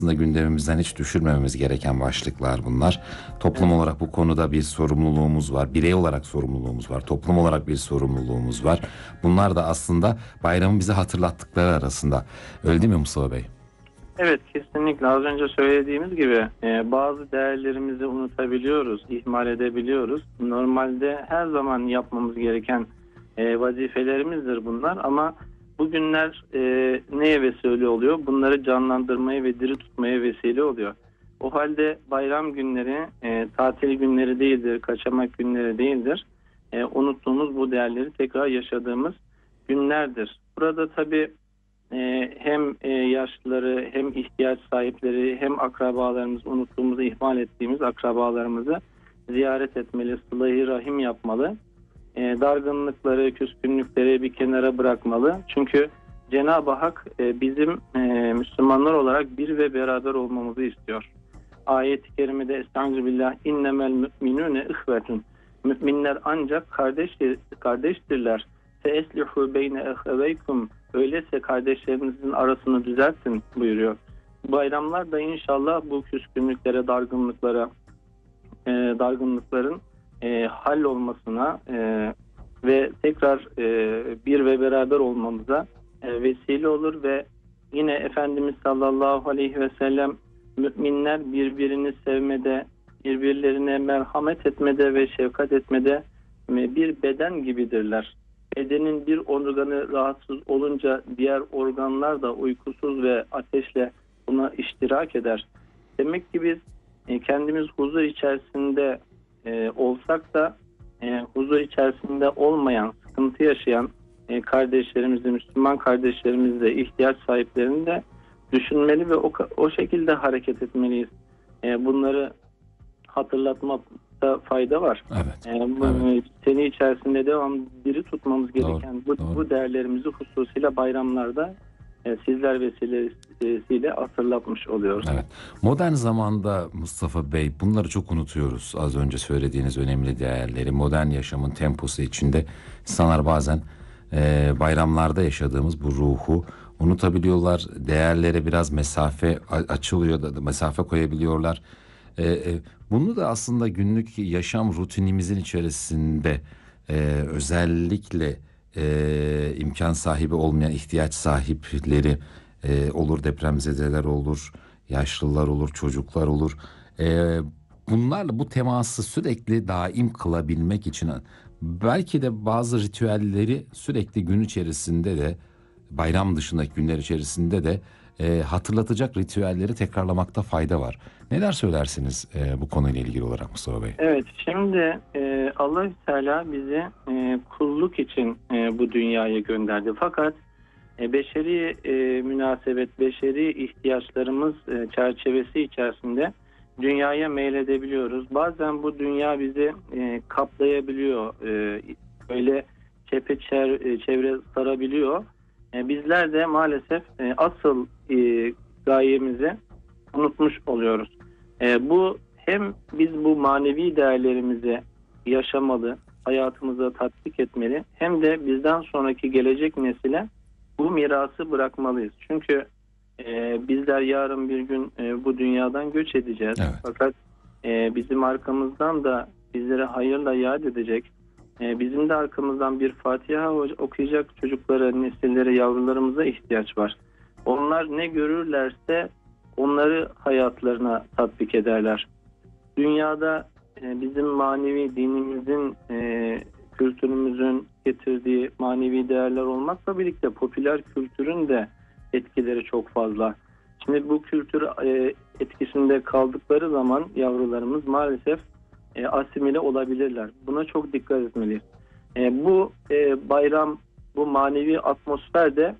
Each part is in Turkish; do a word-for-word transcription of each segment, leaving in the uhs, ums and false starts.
aslında gündemimizden hiç düşürmememiz gereken başlıklar bunlar. Toplum olarak bu konuda bir sorumluluğumuz var. Birey olarak sorumluluğumuz var. Toplum olarak bir sorumluluğumuz var. Bunlar da aslında bayramın bize hatırlattıkları arasında. Öyle değil mi Mustafa Bey? Evet, kesinlikle az önce söylediğimiz gibi e, bazı değerlerimizi unutabiliyoruz, ihmal edebiliyoruz. Normalde her zaman yapmamız gereken e, vazifelerimizdir bunlar ama bugünler e, neye vesile oluyor? Bunları canlandırmaya ve diri tutmaya vesile oluyor. O halde bayram günleri e, tatil günleri değildir, kaçamak günleri değildir. E, unuttuğumuz bu değerleri tekrar yaşadığımız günlerdir. Burada tabii Ee, hem e, yaşlıları hem ihtiyaç sahipleri hem akrabalarımızı unuttuğumuzu ihmal ettiğimiz akrabalarımızı ziyaret etmeli, sıla-i rahim yapmalı. E, dargınlıkları, küskünlükleri bir kenara bırakmalı. Çünkü Cenab-ı Hak e, bizim e, Müslümanlar olarak bir ve beraber olmamızı istiyor. Ayet-i kerimede Estağfirullah innemel müminune ihvetun. Müminler ancak kardeştir, kardeştirler. Feeslihu beyne eheveykum. Öyleyse kardeşlerinizin arasını düzeltin buyuruyor. Bayramlar da inşallah bu küskünlüklere, dargınlıklara, e, dargınlıkların e, hallolmasına e, ve tekrar e, bir ve beraber olmamıza e, vesile olur ve yine Efendimiz sallallahu aleyhi ve sellem müminler birbirini sevmede, birbirlerine merhamet etmede ve şefkat etmede bir beden gibidirler. Bedenin bir organı rahatsız olunca diğer organlar da uykusuz ve ateşle buna iştirak eder. Demek ki biz kendimiz huzur içerisinde e, olsak da e, huzur içerisinde olmayan, sıkıntı yaşayan e, kardeşlerimizi, Müslüman kardeşlerimizi, ihtiyaç sahiplerini de düşünmeli ve o, o şekilde hareket etmeliyiz. E, bunları hatırlatmakta fayda var. Evet. E, bu, evet. Seni içerisinde devam diri tutmamız gereken Doğru, bu, doğru. bu değerlerimizi hususuyla bayramlarda e, sizler vesilesiyle hatırlatmış oluyoruz. Evet. Modern zamanda Mustafa Bey bunları çok unutuyoruz. Az önce söylediğiniz önemli değerleri modern yaşamın temposu içinde insanlar bazen e, bayramlarda yaşadığımız bu ruhu unutabiliyorlar. Değerlere biraz mesafe açılıyor da mesafe koyabiliyorlar. E, e, bunu da aslında günlük yaşam rutinimizin içerisinde e, özellikle e, imkan sahibi olmayan ihtiyaç sahipleri e, olur, depremzedeler olur, yaşlılar olur, çocuklar olur. E, bunlarla bu teması sürekli daim kılabilmek için belki de bazı ritüelleri sürekli gün içerisinde de bayram dışındaki günler içerisinde de e, hatırlatacak ritüelleri tekrarlamakta fayda var. Neler söylersiniz e, bu konuyla ilgili olarak Mustafa Bey? Evet, şimdi e, Allah-u Teala bizi e, kulluk için e, bu dünyaya gönderdi. Fakat e, beşeri e, münasebet, beşeri ihtiyaçlarımız e, çerçevesi içerisinde dünyaya meyledebiliyoruz. Bazen bu dünya bizi e, kaplayabiliyor, e, öyle çepeçer e, çevre sarabiliyor. E, bizler de maalesef e, asıl e, gayemizi unutmuş oluyoruz. E, bu hem biz bu manevi değerlerimizi yaşamalı, hayatımıza tatbik etmeli, hem de bizden sonraki gelecek nesile bu mirası bırakmalıyız. Çünkü e, bizler yarın bir gün e, bu dünyadan göç edeceğiz. Evet. Fakat e, bizim arkamızdan da bizlere hayırla yad edecek, e, bizim de arkamızdan bir Fatiha okuyacak çocuklara, nesillere, yavrularımıza ihtiyaç var. Onlar ne görürlerse onları hayatlarına tatbik ederler. Dünyada e, bizim manevi dinimizin, e, kültürümüzün getirdiği manevi değerler olmakla birlikte popüler kültürün de etkileri çok fazla. Şimdi bu kültür e, etkisinde kaldıkları zaman yavrularımız maalesef e, asimile olabilirler. Buna çok dikkat etmeliyiz. E, bu e, bayram, bu manevi atmosfer de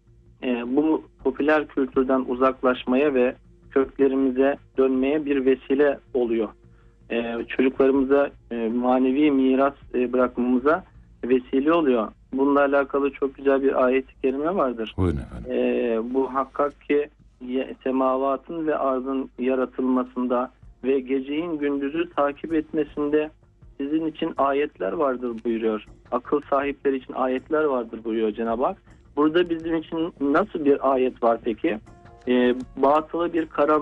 e, bu popüler kültürden uzaklaşmaya ve köklerimize dönmeye bir vesile oluyor. Ee, çocuklarımıza e, manevi miras e, bırakmamıza vesile oluyor. Bununla alakalı çok güzel bir ayet-i kerime vardır. Buyurun efendim. Ee, bu hakikat ki semavatın ve arzın yaratılmasında ve geceyin gündüzü takip etmesinde sizin için ayetler vardır buyuruyor. Akıl sahipleri için ayetler vardır buyuruyor Cenab-ı Hak. Burada bizim için nasıl bir ayet var peki? E, batılı bir karanlık